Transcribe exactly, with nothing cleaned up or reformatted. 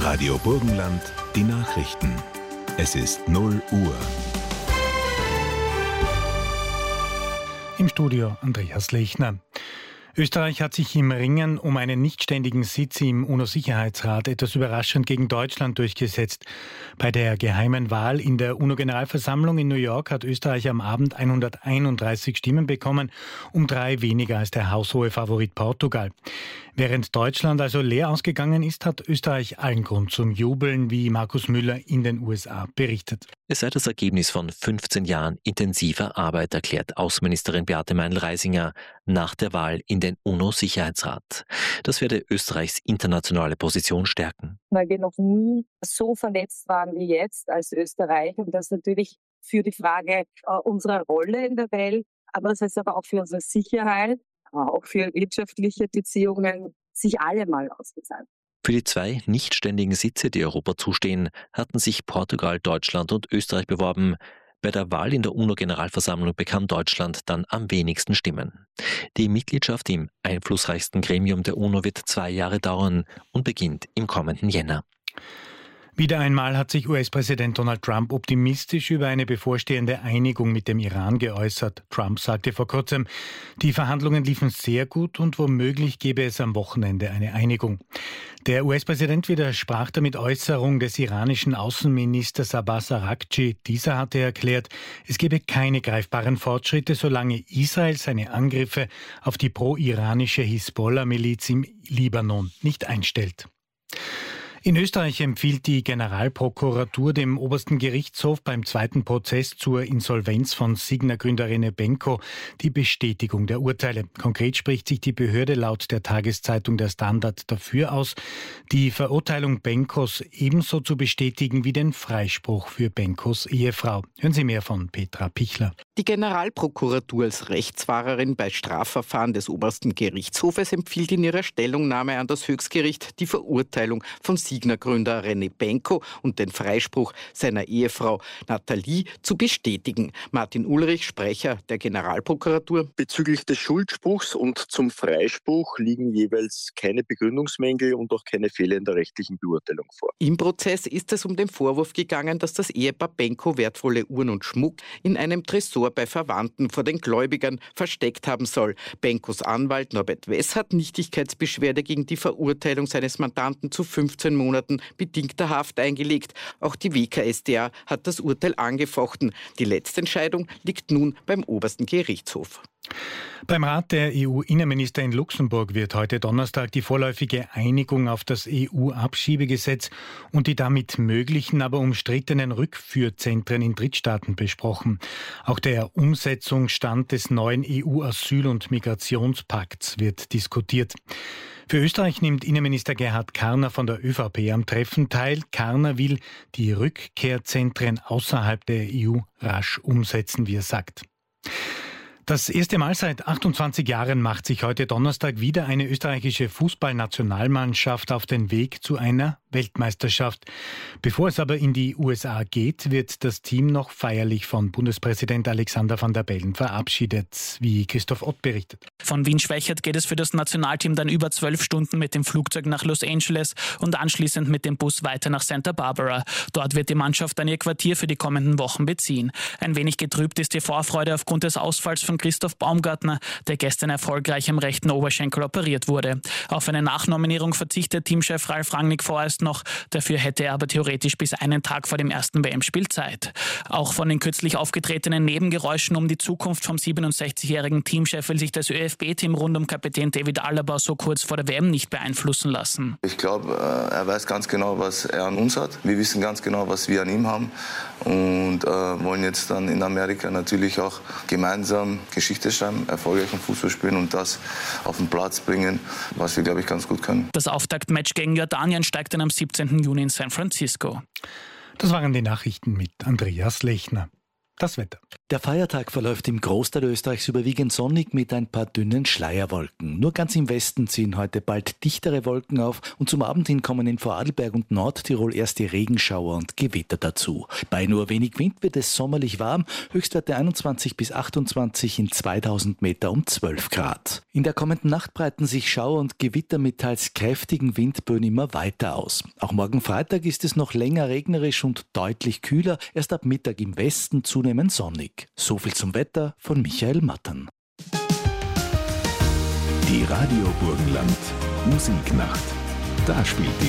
Radio Burgenland, die Nachrichten. Es ist null Uhr. Im Studio Andreas Lechner. Österreich hat sich im Ringen um einen nichtständigen Sitz im UNO-Sicherheitsrat etwas überraschend gegen Deutschland durchgesetzt. Bei der geheimen Wahl in der UNO-Generalversammlung in New York hat Österreich am Abend hunderteinunddreißig Stimmen bekommen, um drei weniger als der haushohe Favorit Portugal. Während Deutschland also leer ausgegangen ist, hat Österreich allen Grund zum Jubeln, wie Markus Müller in den U S A berichtet. Es sei das Ergebnis von fünfzehn Jahren intensiver Arbeit, erklärt Außenministerin Beate Meinl-Reisinger nach der Wahl in den UNO-Sicherheitsrat. Das werde Österreichs internationale Position stärken. Weil wir noch nie so vernetzt waren wie jetzt als Österreich und das natürlich für die Frage äh, unserer Rolle in der Welt, aber das heißt aber auch für unsere Sicherheit, auch für wirtschaftliche Beziehungen, sich allemal ausgezahlt. Für die zwei nichtständigen Sitze, die Europa zustehen, hatten sich Portugal, Deutschland und Österreich beworben. Bei der Wahl in der UNO-Generalversammlung bekam Deutschland dann am wenigsten Stimmen. Die Mitgliedschaft im einflussreichsten Gremium der UNO wird zwei Jahre dauern und beginnt im kommenden Jänner. Wieder einmal hat sich U S-Präsident Donald Trump optimistisch über eine bevorstehende Einigung mit dem Iran geäußert. Trump sagte vor kurzem, die Verhandlungen liefen sehr gut und womöglich gäbe es am Wochenende eine Einigung. Der U S-Präsident widersprach damit Äußerung des iranischen Außenministers Abbas Araghchi. Dieser hatte erklärt, es gebe keine greifbaren Fortschritte, solange Israel seine Angriffe auf die pro-iranische Hisbollah-Miliz im Libanon nicht einstellt. In Österreich empfiehlt die Generalprokuratur dem obersten Gerichtshof beim zweiten Prozess zur Insolvenz von Signa-Gründer René Benko die Bestätigung der Urteile. Konkret spricht sich die Behörde laut der Tageszeitung Der Standard dafür aus, die Verurteilung Benkos ebenso zu bestätigen wie den Freispruch für Benkos Ehefrau. Hören Sie mehr von Petra Pichler. Die Generalprokuratur als Rechtswahrerin bei Strafverfahren des obersten Gerichtshofes empfiehlt in ihrer Stellungnahme an das Höchstgericht die Verurteilung von Signa-Gründer René Benko und den Freispruch seiner Ehefrau Nathalie zu bestätigen. Martin Ulrich, Sprecher der Generalprokuratur. Bezüglich des Schuldspruchs und zum Freispruch liegen jeweils keine Begründungsmängel und auch keine Fehler in der rechtlichen Beurteilung vor. Im Prozess ist es um den Vorwurf gegangen, dass das Ehepaar Benko wertvolle Uhren und Schmuck in einem Tresor bei Verwandten vor den Gläubigern versteckt haben soll. Benkos Anwalt Norbert Wess hat Nichtigkeitsbeschwerde gegen die Verurteilung seines Mandanten zu fünfzehn Monaten bedingter Haft eingelegt. Auch die W K S d A hat das Urteil angefochten. Die letzte Entscheidung liegt nun beim obersten Gerichtshof. Beim Rat der E U-Innenminister in Luxemburg wird heute Donnerstag die vorläufige Einigung auf das E U-Abschiebegesetz und die damit möglichen, aber umstrittenen Rückführzentren in Drittstaaten besprochen. Auch der Umsetzungsstand des neuen E U-Asyl- und Migrationspakts wird diskutiert. Für Österreich nimmt Innenminister Gerhard Karner von der ÖVP am Treffen teil. Karner will die Rückkehrzentren außerhalb der E U rasch umsetzen, wie er sagt. Das erste Mal seit achtundzwanzig Jahren macht sich heute Donnerstag wieder eine österreichische Fußballnationalmannschaft auf den Weg zu einer Weltmeisterschaft. Bevor es aber in die U S A geht, wird das Team noch feierlich von Bundespräsident Alexander Van der Bellen verabschiedet, wie Christoph Ott berichtet. Von Wien-Schwächert geht es für das Nationalteam dann über zwölf Stunden mit dem Flugzeug nach Los Angeles und anschließend mit dem Bus weiter nach Santa Barbara. Dort wird die Mannschaft dann ihr Quartier für die kommenden Wochen beziehen. Ein wenig getrübt ist die Vorfreude aufgrund des Ausfalls von Christoph Baumgartner, der gestern erfolgreich am rechten Oberschenkel operiert wurde. Auf eine Nachnominierung verzichtet Teamchef Ralf Rangnick vorerst noch. Dafür hätte er aber theoretisch bis einen Tag vor dem ersten W M-Spiel Zeit. Auch von den kürzlich aufgetretenen Nebengeräuschen um die Zukunft vom siebenundsechzigjährigen Teamchef will sich das ÖFB-Team rund um Kapitän David Alaba so kurz vor der W M nicht beeinflussen lassen. Ich glaube, er weiß ganz genau, was er an uns hat. Wir wissen ganz genau, was wir an ihm haben und äh, wollen jetzt dann in Amerika natürlich auch gemeinsam Geschichte schreiben, erfolgreich im Fußball spielen und das auf den Platz bringen, was wir, glaube ich, ganz gut können. Das Auftaktmatch gegen Jordanien steigt dann am siebzehnten Juni in San Francisco. Das waren die Nachrichten mit Andreas Lechner. Das Wetter. Der Feiertag verläuft im Großteil Österreichs überwiegend sonnig mit ein paar dünnen Schleierwolken. Nur ganz im Westen ziehen heute bald dichtere Wolken auf und zum Abend hin kommen in Vorarlberg und Nordtirol erste Regenschauer und Gewitter dazu. Bei nur wenig Wind wird es sommerlich warm, Höchstwerte einundzwanzig bis achtundzwanzig, in zweitausend Meter um zwölf Grad. In der kommenden Nacht breiten sich Schauer und Gewitter mit teils kräftigen Windböen immer weiter aus. Auch morgen Freitag ist es noch länger regnerisch und deutlich kühler, erst ab Mittag im Westen zunehmend sonnig. So viel zum Wetter von Michael Mattern. Die Radio Burgenland Musiknacht. Da spielt die